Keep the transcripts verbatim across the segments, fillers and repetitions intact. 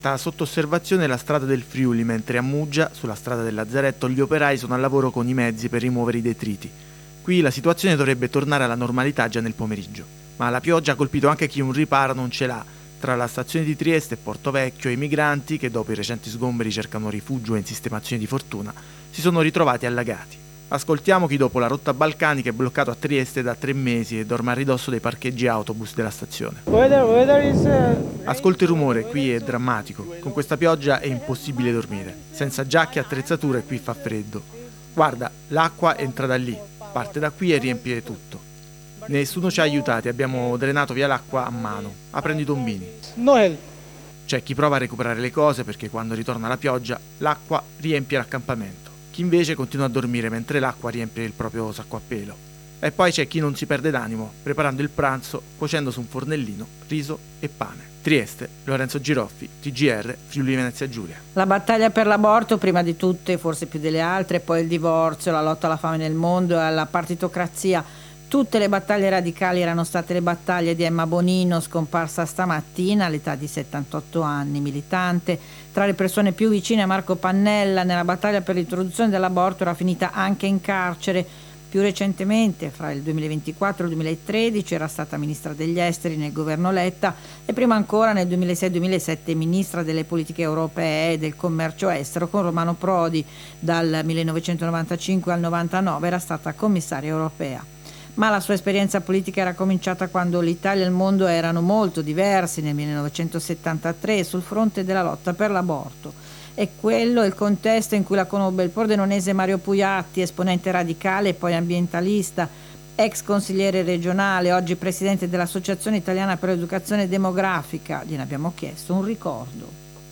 Sta sotto osservazione la strada del Friuli, mentre a Muggia, sulla strada del Lazzaretto, gli operai sono al lavoro con i mezzi per rimuovere i detriti. Qui la situazione dovrebbe tornare alla normalità già nel pomeriggio, ma la pioggia ha colpito anche chi un riparo non ce l'ha. Tra la stazione di Trieste e Porto Vecchio e i migranti, che dopo i recenti sgomberi cercano rifugio e sistemazioni di fortuna, si sono ritrovati allagati. Ascoltiamo chi dopo la rotta balcanica è bloccato a Trieste da tre mesi e dorme a ridosso dei parcheggi autobus della stazione. Ascolta il rumore, qui è drammatico. Con questa pioggia è impossibile dormire. Senza giacche e attrezzature qui fa freddo. Guarda, l'acqua entra da lì, parte da qui e riempie tutto. Nessuno ci ha aiutati, abbiamo drenato via l'acqua a mano, aprendo i tombini. C'è chi prova a recuperare le cose perché quando ritorna la pioggia l'acqua riempie l'accampamento. Chi invece continua a dormire mentre l'acqua riempie il proprio sacco a pelo. E poi c'è chi non si perde d'animo, preparando il pranzo, cuocendo su un fornellino riso e pane. Trieste, Lorenzo Giroffi, T G R, Friuli Venezia Giulia. La battaglia per l'aborto, prima di tutte, forse più delle altre, poi il divorzio, la lotta alla fame nel mondo e alla partitocrazia. Tutte le battaglie radicali erano state le battaglie di Emma Bonino, scomparsa stamattina all'età di settantotto anni, militante. Tra le persone più vicine a Marco Pannella, nella battaglia per l'introduzione dell'aborto era finita anche in carcere. Più recentemente, fra il duemilaventiquattro e il duemilatredici, era stata ministra degli esteri nel governo Letta e prima ancora nel duemilasei duemilasette ministra delle politiche europee e del commercio estero con Romano Prodi. Dal millenovecentonovantacinque al novantanove era stata commissaria europea. Ma la sua esperienza politica era cominciata quando l'Italia e il mondo erano molto diversi, nel millenovecentosettantatré, sul fronte della lotta per l'aborto. E quello è il contesto in cui la conobbe il pordenonese Mario Puiatti, esponente radicale e poi ambientalista, ex consigliere regionale, oggi presidente dell'Associazione Italiana per l'Educazione Demografica. Gliene abbiamo chiesto un ricordo.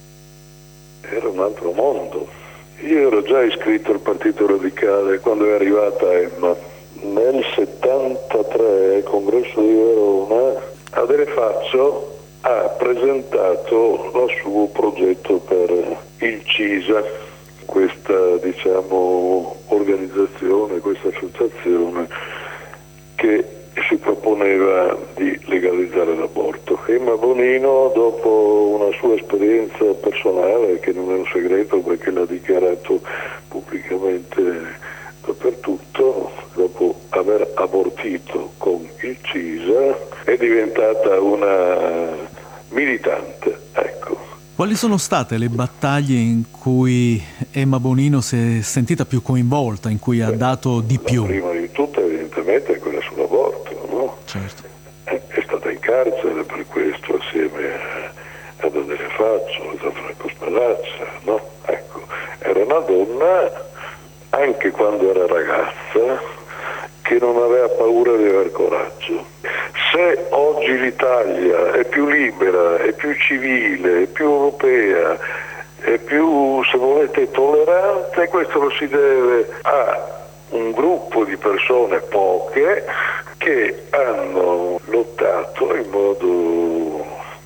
Era un altro mondo. Io ero già iscritto al Partito Radicale quando è arrivata Emma. Nel settantatré, al congresso di Verona, Adele Faccio ha presentato lo suo progetto per il CISA, questa diciamo organizzazione, questa associazione che si proponeva di legalizzare l'aborto. Emma Bonino, dopo una sua esperienza personale, che non è un segreto perché l'ha dichiarato pubblicamente dappertutto, dopo aver abortito con il CISA è diventata una militante, ecco. Quali sono state le battaglie in cui Emma Bonino si è sentita più coinvolta, in cui ha dato di più? Prima di tutto evidentemente è quella sull'aborto, no? Certo. È, è stata in carcere per questo assieme a, ad Adele Faccio, a Gianfranco Spallaccia, no? Ecco, era una donna anche quando era ragazza, che non aveva paura di aver coraggio. Se oggi l'Italia è più libera, è più civile, è più europea, è più, se volete, tollerante, questo lo si deve a un gruppo di persone, poche, che hanno lottato in modo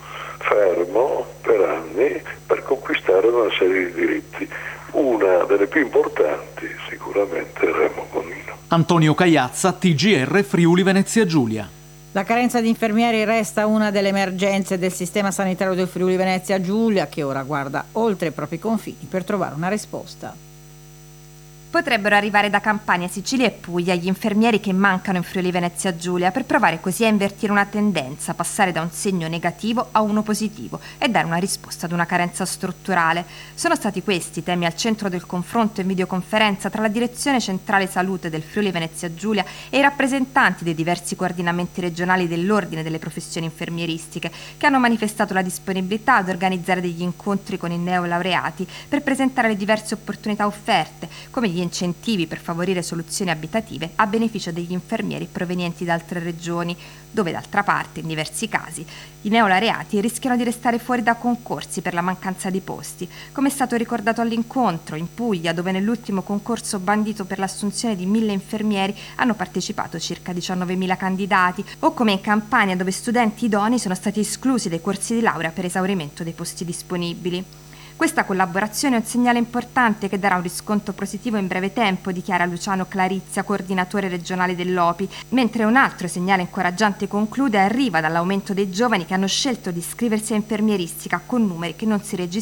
fermo per anni per conquistare una serie di diritti. Una delle più importanti sicuramente è Emma Bonino. Antonio Cagliazza, T G R Friuli Venezia Giulia. La carenza di infermieri resta una delle emergenze del sistema sanitario del Friuli Venezia Giulia, che ora guarda oltre i propri confini per trovare una risposta. Potrebbero arrivare da Campania, Sicilia e Puglia gli infermieri che mancano in Friuli Venezia Giulia per provare così a invertire una tendenza, passare da un segno negativo a uno positivo e dare una risposta ad una carenza strutturale. Sono stati questi i temi al centro del confronto in videoconferenza tra la Direzione Centrale Salute del Friuli Venezia Giulia e i rappresentanti dei diversi coordinamenti regionali dell'Ordine delle Professioni Infermieristiche, che hanno manifestato la disponibilità ad organizzare degli incontri con i neolaureati per presentare le diverse opportunità offerte, come gli incentivi per favorire soluzioni abitative a beneficio degli infermieri provenienti da altre regioni, dove d'altra parte, in diversi casi, i neolaureati rischiano di restare fuori da concorsi per la mancanza di posti, come è stato ricordato all'incontro in Puglia, dove nell'ultimo concorso bandito per l'assunzione di mille infermieri hanno partecipato circa diciannovemila candidati, o come in Campania, dove studenti idonei sono stati esclusi dai corsi di laurea per esaurimento dei posti disponibili. Questa collaborazione è un segnale importante che darà un riscontro positivo in breve tempo, dichiara Luciano Clarizia, coordinatore regionale dell'O P I, mentre un altro segnale incoraggiante, conclude, arriva dall'aumento dei giovani che hanno scelto di iscriversi a infermieristica con numeri che non si registravano